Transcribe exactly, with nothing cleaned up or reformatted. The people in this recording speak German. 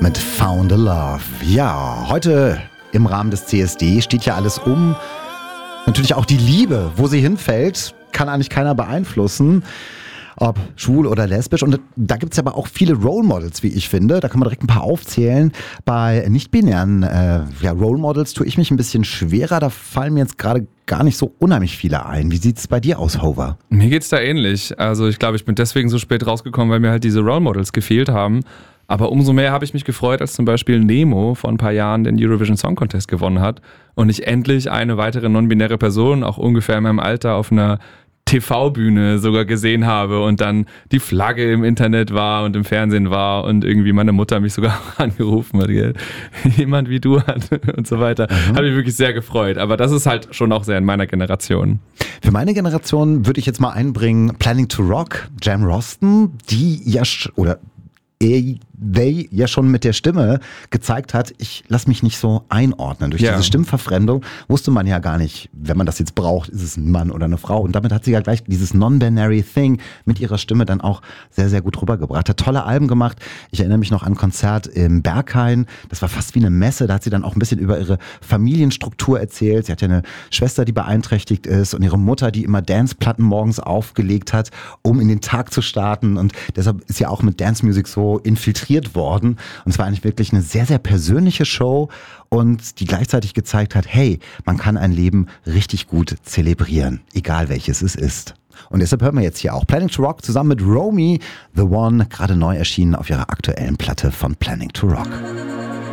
mit Found a Love. Ja, heute im Rahmen des C S D steht ja alles um. Natürlich auch die Liebe, wo sie hinfällt, kann eigentlich keiner beeinflussen. Ob schwul oder lesbisch. Und da gibt es aber auch viele Role Models, wie ich finde. Da kann man direkt ein paar aufzählen. Bei nicht-binären äh, ja, Role Models tue ich mich ein bisschen schwerer. Da fallen mir jetzt gerade gar nicht so unheimlich viele ein. Wie sieht es bei dir aus, Hover? Mir geht's da ähnlich. Also ich glaube, ich bin deswegen so spät rausgekommen, weil mir halt diese Role Models gefehlt haben. Aber umso mehr habe ich mich gefreut, als zum Beispiel Nemo vor ein paar Jahren den Eurovision Song Contest gewonnen hat und ich endlich eine weitere non-binäre Person, auch ungefähr in meinem Alter, auf einer T V-Bühne sogar gesehen habe und dann die Flagge im Internet war und im Fernsehen war und irgendwie meine Mutter mich sogar angerufen hat, gell? Jemand wie du hat und so weiter. Mhm. Hat mich wirklich sehr gefreut, aber das ist halt schon auch sehr in meiner Generation. Für meine Generation würde ich jetzt mal einbringen Planning to Rock, Jam Rosten, die ja, sch- oder They ja schon mit der Stimme gezeigt hat, ich lasse mich nicht so einordnen. Durch ja. diese Stimmverfremdung wusste man ja gar nicht, wenn man das jetzt braucht, ist es ein Mann oder eine Frau. Und damit hat sie ja gleich dieses Non-Binary Thing mit ihrer Stimme dann auch sehr, sehr gut rübergebracht. Hat tolle Alben gemacht. Ich erinnere mich noch an ein Konzert im Berghain. Das war fast wie eine Messe. Da hat sie dann auch ein bisschen über ihre Familienstruktur erzählt. Sie hat ja eine Schwester, die beeinträchtigt ist und ihre Mutter, die immer Danceplatten morgens aufgelegt hat, um in den Tag zu starten. Und deshalb ist ja auch mit Dance Music so infiltriert worden. Und es war eigentlich wirklich eine sehr, sehr persönliche Show und die gleichzeitig gezeigt hat, hey, man kann ein Leben richtig gut zelebrieren, egal welches es ist. Und deshalb hören wir jetzt hier auch Planning to Rock zusammen mit Romy, The One, gerade neu erschienen auf ihrer aktuellen Platte von Planning to Rock.